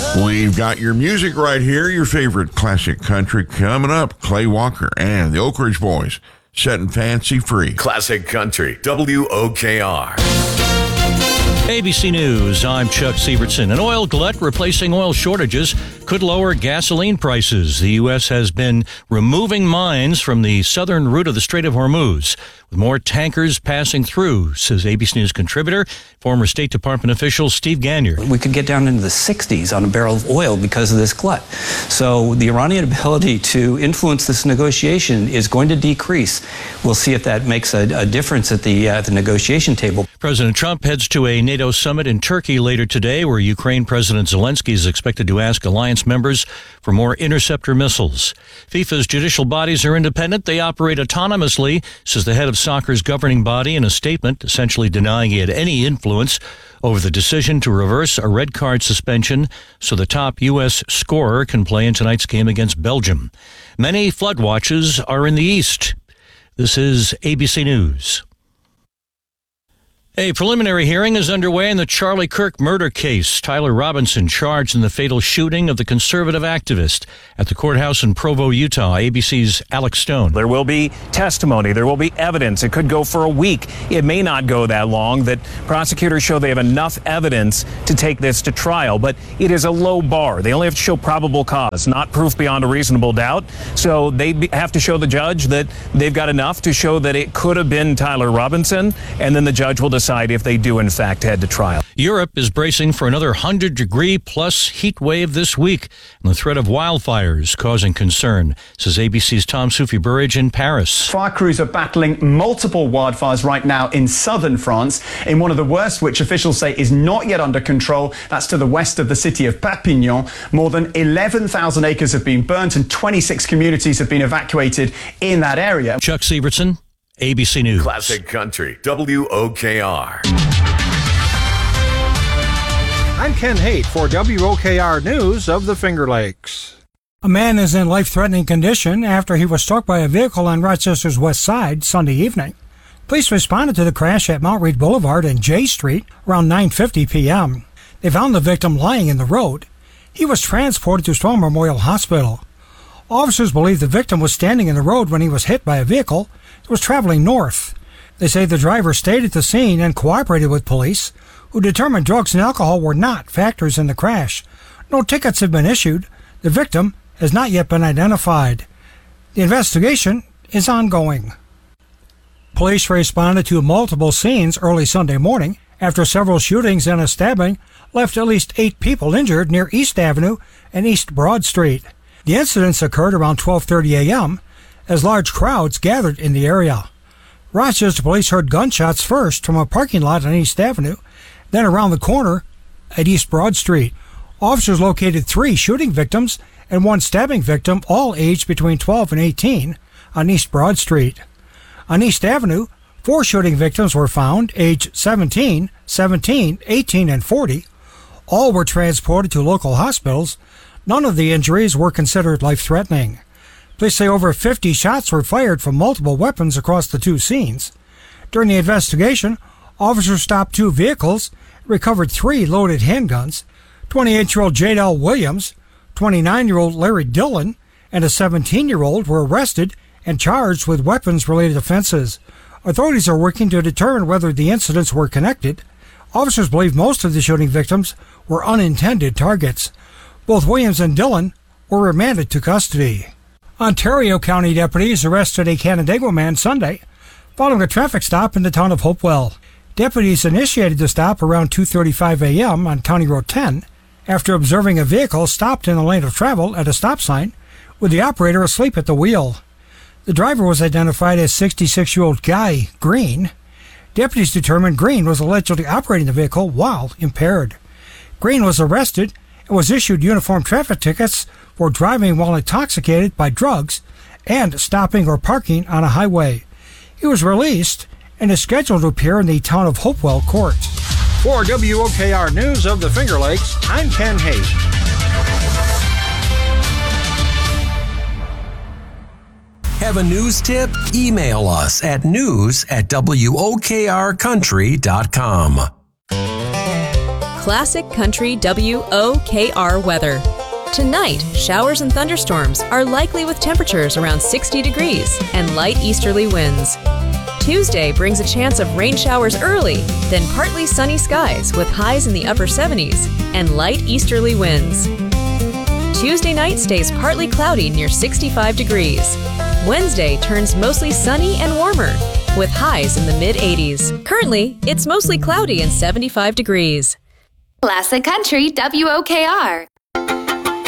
We've got your music right here, your favorite classic country coming up. Clay Walker and the Oak Ridge Boys, Setting Fancy Free. Classic Country, WOKR. ABC News, I'm Chuck Sievertson. An oil glut replacing oil shortages could lower gasoline prices. The U.S. has been removing mines from the southern route of the Strait of Hormuz, with more tankers passing through, says ABC News contributor, former State Department official Steve Gagnier. We could get down into the 60s on a barrel of oil because of this glut. So the Iranian ability to influence this negotiation is going to decrease. We'll see if that makes a difference at the negotiation table. President Trump heads to a NATO summit in Turkey later today, where Ukraine President Zelensky is expected to ask alliance members for more interceptor missiles. FIFA's judicial bodies are independent. They operate autonomously, says the head of soccer's governing body in a statement, essentially denying he had any influence over the decision to reverse a red card suspension so the top U.S. scorer can play in tonight's game against Belgium. Many flood watches are in the east. This is ABC News. A preliminary hearing is underway in the Charlie Kirk murder case. Tyler Robinson charged in the fatal shooting of the conservative activist at the courthouse in Provo, Utah. ABC's Alex Stone. There will be testimony. There will be evidence. It could go for a week. It may not go that long. That prosecutors show they have enough evidence to take this to trial. But it is a low bar. They only have to show probable cause, not proof beyond a reasonable doubt. So they have to show the judge that they've got enough to show that it could have been Tyler Robinson. And then the judge will decide if they do, in fact, head to trial. Europe is bracing for another 100-degree-plus heat wave this week, and the threat of wildfires causing concern, says ABC's Tom Soufi-Burridge in Paris. Fire crews are battling multiple wildfires right now in southern France, in one of the worst, which officials say is not yet under control. That's to the west of the city of Perpignan. More than 11,000 acres have been burnt and 26 communities have been evacuated in that area. Chuck Sievertson, ABC News. Classic Country, WOKR. I'm Ken Haight for WOKR News of the Finger Lakes. A man is in life-threatening condition after he was struck by a vehicle on Rochester's west side Sunday evening. Police responded to the crash at Mount Read Boulevard and J Street around 9:50 p.m. They found the victim lying in the road. He was transported to Strong Memorial Hospital. Officers believe the victim was standing in the road when he was hit by a vehicle that was traveling north. They say the driver stayed at the scene and cooperated with police, who determined drugs and alcohol were not factors in the crash. No tickets have been issued. The victim has not yet been identified. The investigation is ongoing. Police responded to multiple scenes early Sunday morning after several shootings and a stabbing left at least 8 people injured near East Avenue and East Broad Street. The incidents occurred around 12:30 a.m. as large crowds gathered in the area. Rochester police heard gunshots first from a parking lot on East Avenue, then around the corner at East Broad Street. Officers located 3 shooting victims and 1 stabbing victim, all aged between 12 and 18, on East Broad Street. On East Avenue, 4 shooting victims were found, aged 17, 17, 18, and 40. All were transported to local hospitals. None of the injuries were considered life-threatening. Police say over 50 shots were fired from multiple weapons across the 2 scenes. During the investigation, officers stopped 2 vehicles, recovered 3 loaded handguns. 28-year-old Jadel Williams, 29-year-old Larry Dillon, and a 17-year-old were arrested and charged with weapons-related offenses. Authorities are working to determine whether the incidents were connected. Officers believe most of the shooting victims were unintended targets. Both Williams and Dillon were remanded to custody. Ontario County deputies arrested a Canandaigua man Sunday following a traffic stop in the town of Hopewell. Deputies initiated the stop around 2:35 a.m. on County Road 10 after observing a vehicle stopped in the lane of travel at a stop sign with the operator asleep at the wheel. The driver was identified as 66-year-old Guy Green. Deputies determined Green was allegedly operating the vehicle while impaired. Green was arrested and was issued uniform traffic tickets for driving while intoxicated by drugs and stopping or parking on a highway. He was released and is scheduled to appear in the town of Hopewell court. For WOKR News of the Finger Lakes, I'm Ken Haight. Have a news tip? Email us at news@wokrcountry.com. Classic Country WOKR weather. Tonight, showers and thunderstorms are likely with temperatures around 60 degrees and light easterly winds. Tuesday brings a chance of rain showers early, then partly sunny skies with highs in the upper 70s and light easterly winds. Tuesday night stays partly cloudy near 65 degrees. Wednesday turns mostly sunny and warmer with highs in the mid-80s. Currently, it's mostly cloudy and 75 degrees. Classic Country WOKR.